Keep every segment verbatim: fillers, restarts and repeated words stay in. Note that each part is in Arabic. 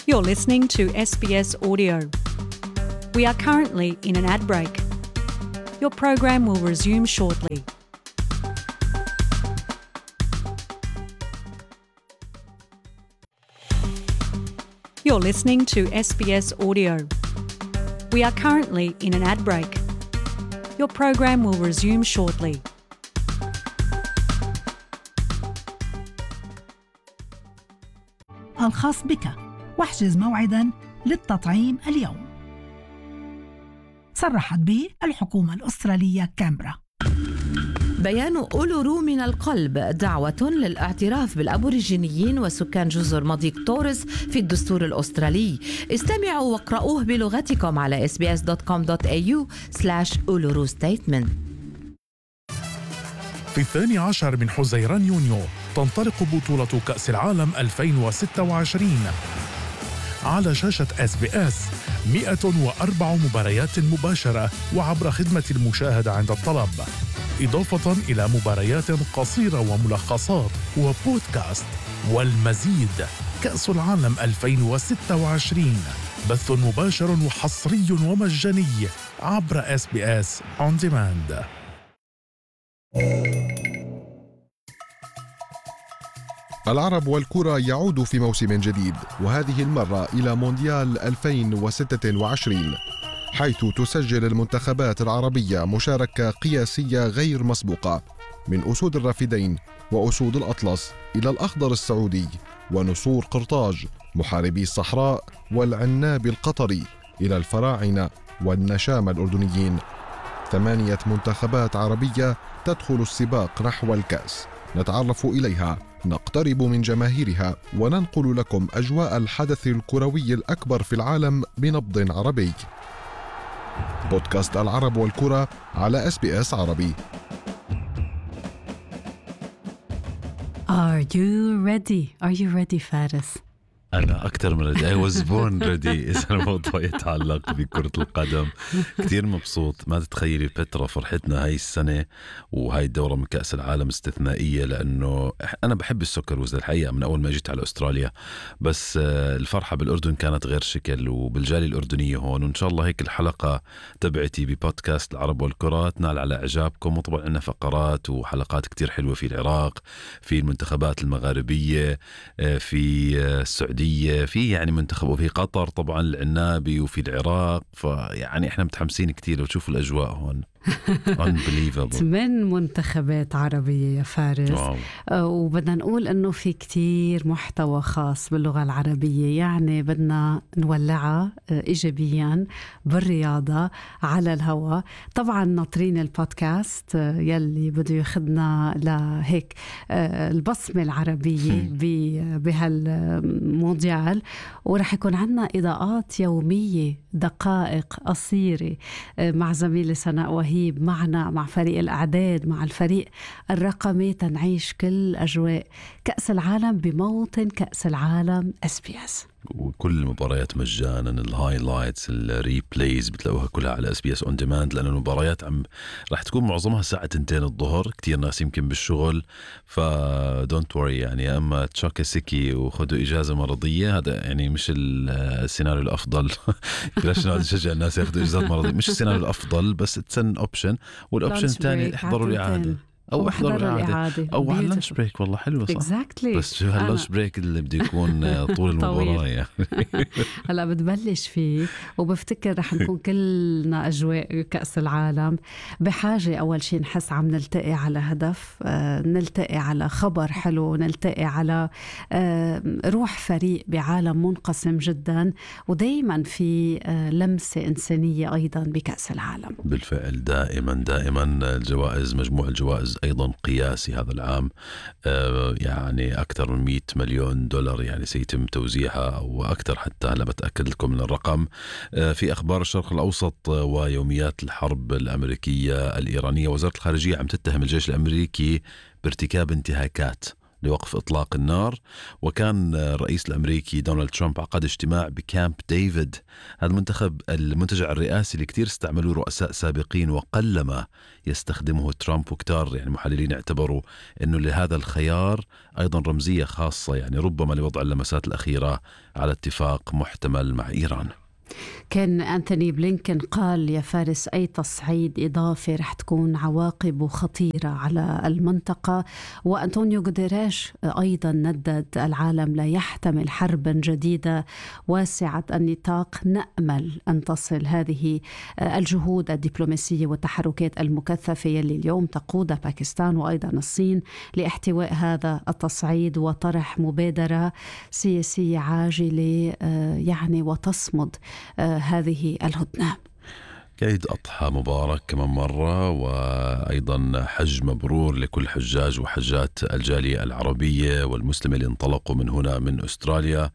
You're listening to S B S Audio. We are currently in an ad break. Your program will resume shortly. You're listening to S B S Audio. We are currently in an ad break. Your program will resume shortly. الخاص بك، واحجز موعداً للتطعيم اليوم. صرحت به الحكومة الأسترالية كامبرا. بيان أولورو من القلب دعوة للاعتراف بالأبوريجينيين وسكان جزر مضيق تورس في الدستور الأسترالي. استمعوا واقرأوه بلغتكم على اس بي اس دوت كوم دوت إيه يو سلاش أولورو ستيتمنت. في الثاني عشر من حزيران يونيو تنطلق بطولة كأس العالم ألفين وستة وعشرين على شاشة اس بي اس. مئة وأربع مباريات مباشرة وعبر خدمة المشاهدة عند الطلب، إضافة إلى مباريات قصيرة وملخصات وبودكاست والمزيد. كأس العالم ألفين وستة وعشرين بث مباشر وحصري ومجاني عبر اس بي اس On Demand. العرب والكرة يعود في موسم جديد، وهذه المرة إلى مونديال ألفين وستة وعشرين، حيث تسجل المنتخبات العربية مشاركة قياسية غير مسبوقة، من أسود الرافدين وأسود الأطلس إلى الأخضر السعودي ونسور قرطاج محاربي الصحراء والعناب القطري إلى الفراعنة والنشام الأردنيين. ثمانية منتخبات عربية تدخل السباق نحو الكأس، نتعرف إليها، نقترب من جماهيرها، وننقل لكم أجواء الحدث الكروي الأكبر في العالم بنبض عربي. بودكاست العرب والكرة على اس بي اس عربي. Are you ready? Are you ready, فارس؟ أنا أكتر من ready. I was born ready. إذا الموضوع يتعلق بكرة القدم كتير مبسوط. ما تتخيلي بترا فرحتنا هاي السنة وهاي الدورة من كأس العالم استثنائية، لأنه أنا بحب السكر وزي الحقيقة من أول ما جيت على أستراليا، بس الفرحة بالأردن كانت غير شكل وبالجالية الأردنية هون. وإن شاء الله هيك الحلقة تبعتي ببودكاست العرب والكرة تنال على إعجابكم. وطبعا عندنا فقرات وحلقات كتير حلوة في العراق، في المنتخبات المغاربية، في السعودية، في يعني منتخب، وفي قطر طبعا العنابي، وفي العراق. فيعني احنا متحمسين كتير وتشوفوا الأجواء هون. Unbelievable. ثمان منتخبات عربية يا فارس. واو. وبدنا نقول أنه في كتير محتوى خاص باللغة العربية، يعني بدنا نولعها إيجابيا بالرياضة على الهواء. طبعا ناطرين البودكاست يلي بده ياخدنا لهيك البصمة العربية بهالمونديال، ورح يكون عنا إضاءات يومية دقائق قصيرة مع زميلي سناء وهيب، معنا مع فريق الأعداد، مع الفريق الرقمي، تنعيش كل أجواء كأس العالم بموطن كأس العالم اس بي اس. وكل المباريات مجانا، الهايلايتس، الريبليز بتلاقوها كلها على اس بي اس اون ديماند، لأن المباريات عم راح تكون معظمها الساعة تنتين الظهر. كتير ناس يمكن بالشغل، فدونت وري يعني، يا اما تشاكي سيكي وخذوا إجازة مرضية. هذا يعني مش السيناريو الأفضل. ليش نقعد نشجع الناس ياخذوا إجازات مرضية؟ مش السيناريو الأفضل، بس اتسن اوبشن. والأوبشن الثاني احضروا الإعادة أو احضروا الإعادة أو على اللانش بريك. والله حلوة صح. exactly. بس شو هاللانش بريك اللي بده يكون طول المباراة يعني. هلا بتبلش فيه، وبفتكر رح نكون كلنا أجواء كأس العالم بحاجة. أول شيء نحس عم نلتقي على هدف، آه نلتقي على خبر حلو، نلتقي على آه روح فريق بعالم منقسم جدا، ودايما في آه لمسة إنسانية أيضا بكأس العالم. بالفعل دائما دائما الجوائز، مجموع الجوائز أيضا قياسي هذا العام. آه يعني أكثر من مئة مليون دولار يعني سيتم توزيعها، وأكثر حتى. هلا بتأكد لكم من الرقم. آه في أخبار الشرق الأوسط ويوميات الحرب الأمريكية الإيرانية، وزارة الخارجية عم تتهم الجيش الأمريكي بارتكاب انتهاكات لوقف إطلاق النار. وكان الرئيس الأمريكي دونالد ترامب عقد اجتماع بكامب ديفيد، هذا المنتخب المنتجع الرئاسي اللي كتير استعملوه رؤساء سابقين وقلما يستخدمه ترامب، وكتار يعني محللين اعتبروا أنه لهذا الخيار أيضا رمزية خاصة، يعني ربما لوضع اللمسات الأخيرة على اتفاق محتمل مع إيران. كان أنتوني بلينكن قال يا فارس أي تصعيد إضافي رح تكون عواقبه خطيرة على المنطقة. وأنطونيو غوتيريش أيضا ندد العالم لا يحتمل حربا جديدة واسعة النطاق. نأمل أن تصل هذه الجهود الدبلوماسية والتحركات المكثفة يلي اليوم تقودها باكستان وأيضا الصين لاحتواء هذا التصعيد وطرح مبادرة سياسية عاجلة يعني وتصمد هذه الهدنة. عيد أضحى مبارك كمان مرة، وأيضا حج مبرور لكل حجاج وحجات الجالية العربية والمسلمة اللي انطلقوا من هنا من أستراليا.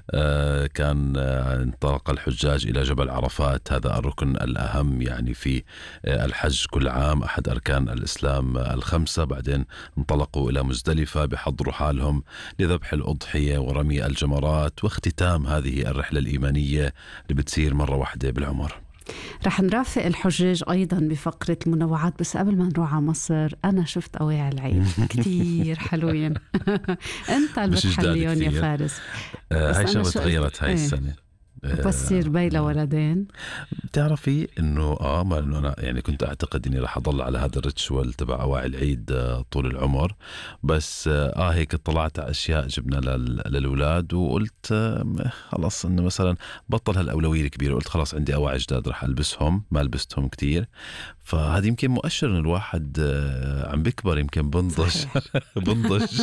كان انطلق الحجاج إلى جبل عرفات، هذا الركن الأهم يعني في الحج كل عام، أحد أركان الإسلام الخمسة. بعدين انطلقوا إلى مزدلفة بحضروا حالهم لذبح الأضحية ورمي الجمرات واختتام هذه الرحلة الإيمانية اللي بتصير مرة واحدة بالعمر. رح نرافق الحجاج أيضا بفقرة المنوعات، بس قبل ما نروح على مصر أنا شفت أواعي العيد كتير حلوين. أنت اللي بتحليهم يا فارس. آه هاي شغلة تغيرت هاي السنة، بصير بيلا ولدين. بتعرفي انه اه ما انه انا يعني كنت اعتقد اني راح اضل على هذا الريتشوال تبع اواعي العيد طول العمر، بس اه هيك اطلعت على اشياء جبنا للاولاد وقلت آه خلاص انه مثلا بطل هالاولويه الكبيره، قلت خلاص عندي اواعي جداد راح البسهم، ما لبستهم كتير. فهذا يمكن مؤشر ان الواحد آه عم بكبر، يمكن بنضج بنضج.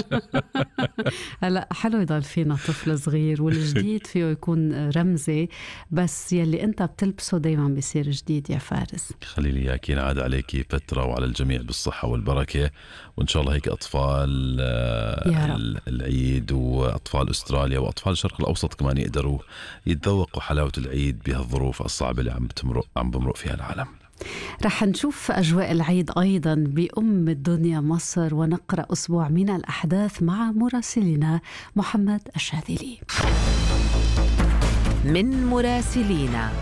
هلا حلو يضل فينا طفل صغير، والجديد فيه يكون رمزي، بس يلي انت بتلبسه دايما بيصير جديد يا فارس. خلي لي اياكي نعاد عليكي بترا وعلى الجميع بالصحة والبركة، وان شاء الله هيك اطفال العيد واطفال استراليا واطفال الشرق الاوسط كمان يقدروا يتذوقوا حلاوة العيد بهالظروف الصعبة اللي عم بتمرق عم بمرق فيها العالم. رح نشوف أجواء العيد أيضا بأم الدنيا مصر، ونقرأ أسبوع من الأحداث مع مراسلنا محمد الشاذلي. من مراسلينا.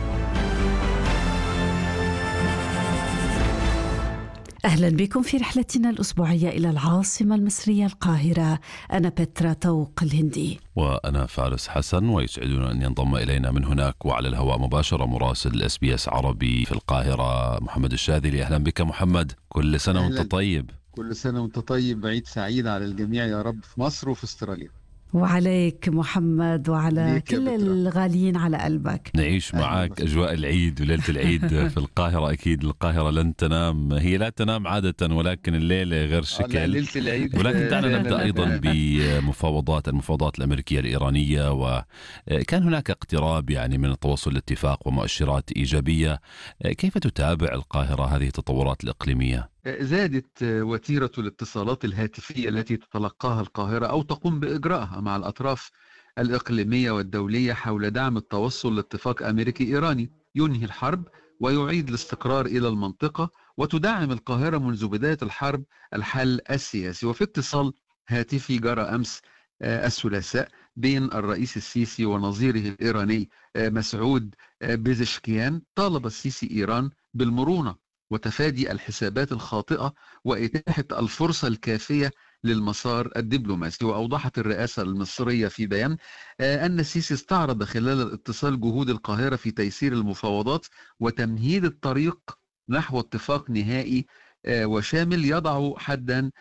أهلا بكم في رحلتنا الأسبوعية إلى العاصمة المصرية القاهرة. أنا بترا طوق الهندي وأنا فارس حسن، ويسعدنا أن ينضم إلينا من هناك وعلى الهواء مباشرة مراسل الإس بي إس عربي في القاهرة محمد الشاذلي. أهلا بك محمد، كل سنة وأنت طيب. كل سنة وأنت طيب، عيد سعيد على الجميع يا رب في مصر وفي استراليا. وعليك محمد وعلى كل الغاليين على قلبك. نعيش معك أجواء العيد وليلة العيد في القاهرة. أكيد القاهرة لن تنام، هي لا تنام عادة، ولكن الليلة غير شكل. ليلة العيد. ولكن دعنا نبدأ أيضا بمفاوضات المفاوضات الأمريكية الإيرانية، وكان هناك اقتراب يعني من التوصل لاتفاق ومؤشرات إيجابية. كيف تتابع القاهرة هذه التطورات الإقليمية؟ زادت وتيرة الاتصالات الهاتفية التي تتلقاها القاهرة أو تقوم بإجراءها مع الأطراف الإقليمية والدولية حول دعم التوصل لاتفاق أمريكي إيراني ينهي الحرب ويعيد الاستقرار إلى المنطقة، وتدعم القاهرة منذ بداية الحرب الحل السياسي. وفي اتصال هاتفي جرى أمس الثلاثاء بين الرئيس السيسي ونظيره الإيراني مسعود بيزشكيان، طالب السيسي إيران بالمرونة وتفادي الحسابات الخاطئة وإتاحة الفرصة الكافية للمسار الدبلوماسي. وأوضحت الرئاسة المصرية في بيان أن السيسي استعرض خلال الاتصال جهود القاهرة في تيسير المفاوضات وتمهيد الطريق نحو اتفاق نهائي وشامل يضع حدا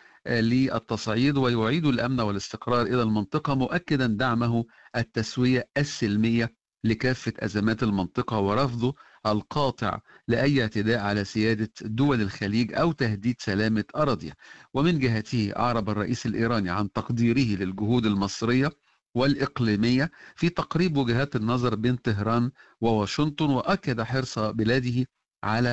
للتصعيد ويعيد الأمن والاستقرار إلى المنطقة، مؤكدا دعمه التسوية السلمية لكافة أزمات المنطقة ورفضه القاطع لأي اعتداء على سيادة دول الخليج أو تهديد سلامة أراضيه. ومن جهته أعرب الرئيس الإيراني عن تقديره للجهود المصرية والإقليمية في تقريب وجهات النظر بين طهران وواشنطن، وأكد حرص بلاده على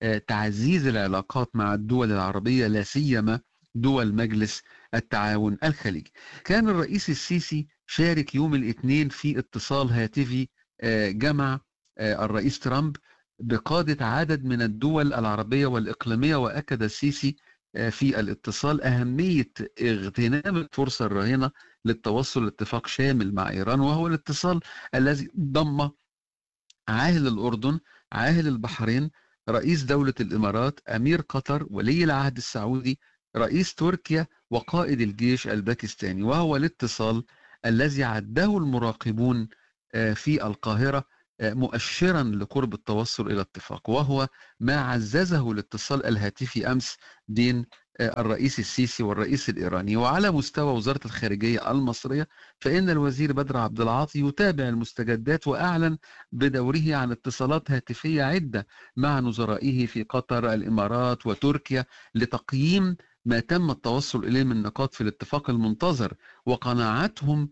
تعزيز العلاقات مع الدول العربية لا سيما دول مجلس التعاون الخليجي. كان الرئيس السيسي شارك يوم الاثنين في اتصال هاتفي جمع الرئيس ترامب بقادة عدد من الدول العربية والإقليمية، وأكد السيسي في الاتصال أهمية اغتنام الفرصة الراهنة للتوصل لاتفاق شامل مع إيران، وهو الاتصال الذي ضم عاهل الأردن، عاهل البحرين، رئيس دولة الإمارات، أمير قطر، ولي العهد السعودي، رئيس تركيا، وقائد الجيش الباكستاني، وهو الاتصال الذي عده المراقبون في القاهرة مؤشرا لقرب التوصل إلى اتفاق، وهو ما عززه الاتصال الهاتفي أمس بين الرئيس السيسي والرئيس الإيراني. وعلى مستوى وزارة الخارجية المصرية فإن الوزير بدر عبد العاطي يتابع المستجدات، وأعلن بدوره عن اتصالات هاتفية عدة مع نظرائه في قطر، الإمارات وتركيا لتقييم ما تم التوصل إليه من نقاط في الاتفاق المنتظر، وقناعتهم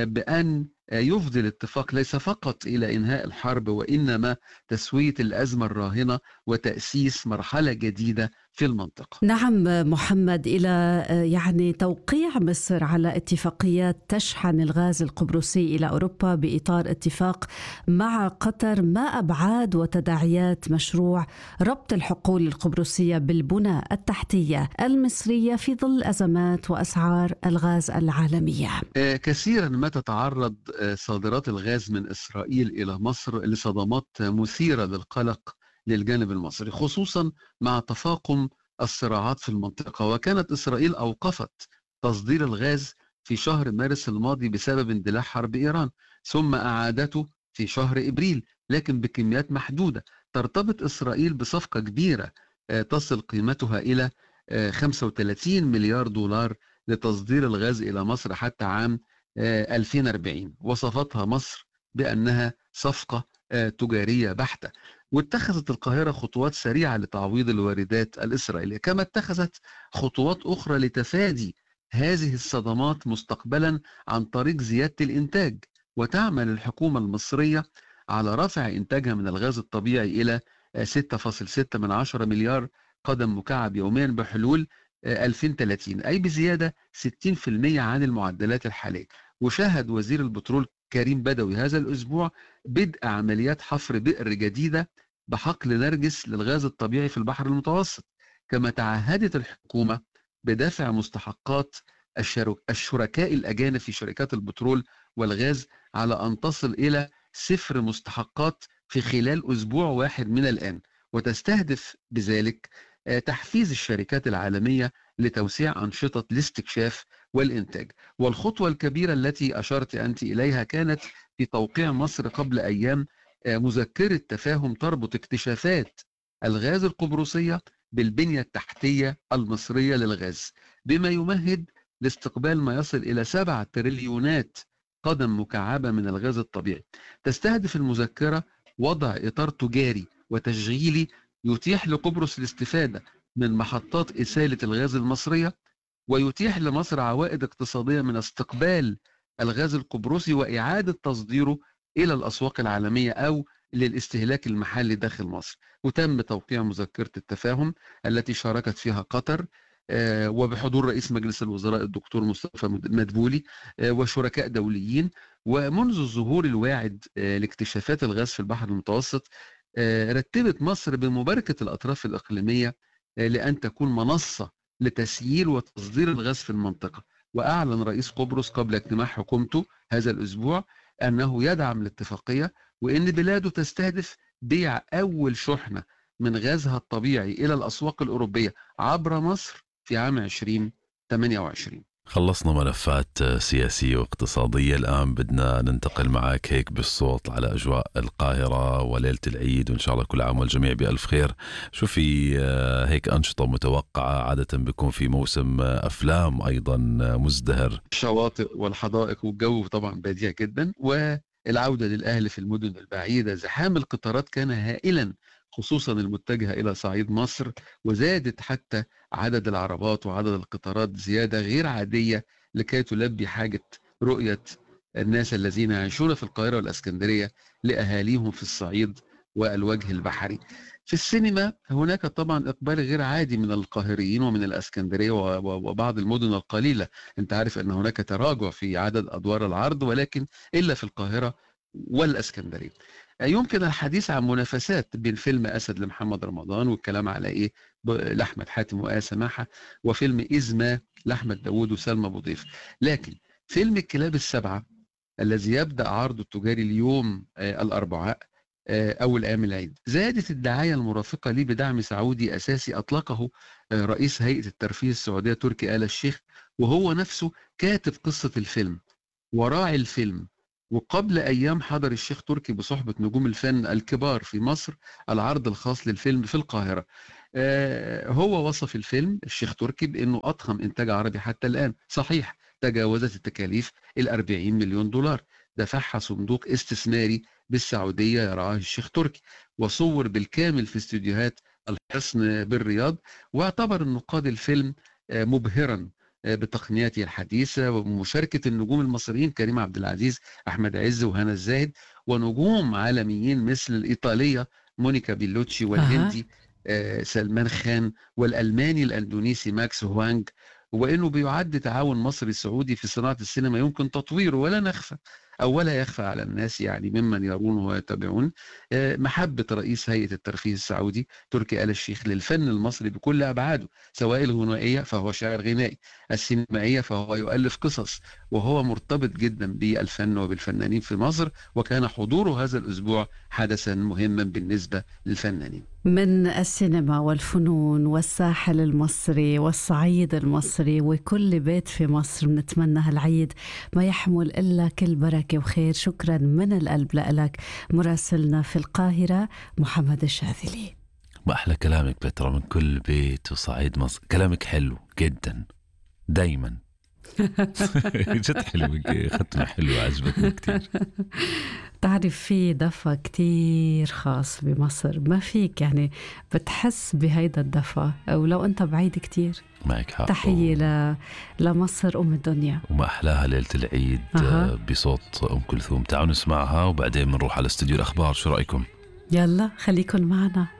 بأن يفضي الاتفاق ليس فقط إلى إنهاء الحرب وإنما تسوية الأزمة الراهنة وتأسيس مرحلة جديدة في المنطقة. نعم محمد، إلى يعني توقيع مصر على اتفاقيات تشحن الغاز القبرصي إلى أوروبا بإطار اتفاق مع قطر، ما أبعاد وتداعيات مشروع ربط الحقول القبرصية بالبنى التحتية المصرية في ظل أزمات وأسعار الغاز العالمية؟ كثيرا ما تتعرض صادرات الغاز من إسرائيل إلى مصر لصدمات مثيرة للقلق للجانب المصري، خصوصا مع تفاقم الصراعات في المنطقة. وكانت إسرائيل أوقفت تصدير الغاز في شهر مارس الماضي بسبب اندلاع حرب إيران، ثم أعادته في شهر إبريل لكن بكميات محدودة. ترتبط إسرائيل بصفقة كبيرة تصل قيمتها إلى خمسة وثلاثين مليار دولار لتصدير الغاز إلى مصر حتى عام ألفين وأربعين، وصفتها مصر بأنها صفقة تجارية بحتة. واتخذت القاهرة خطوات سريعة لتعويض الواردات الإسرائيلية، كما اتخذت خطوات أخرى لتفادي هذه الصدمات مستقبلا عن طريق زيادة الإنتاج. وتعمل الحكومة المصرية على رفع إنتاجها من الغاز الطبيعي إلى ستة فاصلة ستة من عشرة مليار قدم مكعب يوميا بحلول ألفين وثلاثين، أي بزيادة ستين بالمئة عن المعدلات الحالية. وشاهد وزير البترول كريم بدوي هذا الأسبوع بدء عمليات حفر بئر جديدة بحقل نرجس للغاز الطبيعي في البحر المتوسط. كما تعهدت الحكومة بدفع مستحقات الشركاء الأجانب في شركات البترول والغاز على أن تصل إلى صفر مستحقات في خلال أسبوع واحد من الآن، وتستهدف بذلك تحفيز الشركات العالمية لتوسيع أنشطة الاستكشاف والإنتاج. والخطوة الكبيرة التي أشرت أنت إليها كانت في توقيع مصر قبل أيام مذكرة تفاهم تربط اكتشافات الغاز القبرصية بالبنية التحتية المصرية للغاز، بما يمهد لاستقبال ما يصل إلى سبعة تريليونات قدم مكعبة من الغاز الطبيعي. تستهدف المذكرة وضع إطار تجاري وتشغيلي يتيح لقبرص الاستفادة من محطات إسالة الغاز المصرية، ويتيح لمصر عوائد اقتصادية من استقبال الغاز القبرصي وإعادة تصديره إلى الأسواق العالمية أو للاستهلاك المحلي داخل مصر. وتم توقيع مذكرة التفاهم التي شاركت فيها قطر وبحضور رئيس مجلس الوزراء الدكتور مصطفى مدبولي وشركاء دوليين. ومنذ الظهور الواعد لاكتشافات الغاز في البحر المتوسط رتبت مصر بمباركة الأطراف الإقليمية لأن تكون منصة لتسيير وتصدير الغاز في المنطقة. وأعلن رئيس قبرص قبل اجتماع حكومته هذا الأسبوع أنه يدعم الاتفاقية، وأن بلاده تستهدف بيع أول شحنة من غازها الطبيعي إلى الأسواق الأوروبية عبر مصر في عام ألفين وثمانية وعشرين. خلصنا ملفات سياسية واقتصادية، الآن بدنا ننتقل معك هيك بالصوت على أجواء القاهرة وليلة العيد، وإن شاء الله كل عام والجميع بألف خير. شو في هيك أنشطة متوقعة؟ عادة بيكون في موسم أفلام أيضا مزدهر، الشواطئ والحدائق والجو طبعا بديع جدا، والعودة للأهل في المدن البعيدة. زحام القطارات كان هائلا خصوصا المتجهة إلى صعيد مصر، وزادت حتى عدد العربات وعدد القطارات زيادة غير عادية لكي تلبي حاجة رؤية الناس الذين يعيشون في القاهرة والإسكندرية لأهاليهم في الصعيد والوجه البحري. في السينما هناك طبعا إقبال غير عادي من القاهريين ومن الإسكندرية وبعض المدن القليلة. انت عارف أن هناك تراجع في عدد أدوار العرض، ولكن إلا في القاهرة والإسكندرية. يمكن الحديث عن منافسات بين فيلم أسد لمحمد رمضان والكلام على إيه لأحمد حاتم وآية سماحة، وفيلم إزما لأحمد داوود وسلمى أبو ضيف. لكن فيلم الكلاب السبعة الذي يبدأ عرضه التجاري اليوم آه الأربعاء آه أول أيام العيد، زادت الدعاية المرافقة ليه بدعم سعودي أساسي أطلقه آه رئيس هيئة الترفيه السعودية تركي آل الشيخ، وهو نفسه كاتب قصة الفيلم وراعي الفيلم. وقبل أيام حضر الشيخ تركي بصحبة نجوم الفن الكبار في مصر العرض الخاص للفيلم في القاهرة. آه هو وصف الفيلم الشيخ تركي بأنه أضخم إنتاج عربي حتى الآن. صحيح تجاوزت التكاليف الأربعين مليون دولار دفعها صندوق استثماري بالسعودية يرعاه الشيخ تركي، وصور بالكامل في استوديوهات الحصن بالرياض. واعتبر النقاد الفيلم آه مبهرا بتقنياته الحديثة ومشاركة النجوم المصريين كريم عبد العزيز، أحمد عز، وهنا الزاهد، ونجوم عالميين مثل الإيطالية مونيكا بيلوتشي، والهندي آه سلمان خان، والألماني الأندونيسي ماكس هوانغ. وإنه بيعد تعاون مصري سعودي في صناعة السينما يمكن تطويره، ولا نخفى أو ولا يخفى على الناس يعني ممن يرونه ويتابعون آه محبة رئيس هيئة الترفيه السعودي تركي آل الشيخ للفن المصري بكل أبعاده، سواء الغنائية فهو شاعر غنائي، السينمائية فهو يؤلف قصص، وهو مرتبط جدا بالفن وبالفنانين في مصر. وكان حضوره هذا الأسبوع حدثا مهما بالنسبة للفنانين. من السينما والفنون والساحل المصري والصعيد المصري وكل بيت في مصر بنتمنى هالعيد ما يحمل إلا كل بركة وخير. شكرا من القلب لك مراسلنا في القاهرة محمد الشاذلي. ما أحلى كلامك بترى، من كل بيت وصعيد مصر. كلامك حلو جدا دايما. جد حلو، ختمة حلوة عجبتني كتير. تعرف في دفى كتير خاص بمصر، ما فيك يعني بتحس بهيدا الدفى أو لو أنت بعيد كتير. معك حق. تحية ل... لمصر أم الدنيا. وما أحلاها ليلة العيد أه. بصوت أم كلثوم. تعالوا نسمعها وبعدين بنروح على استوديو الأخبار. شو رأيكم؟ يلا خليكن معنا.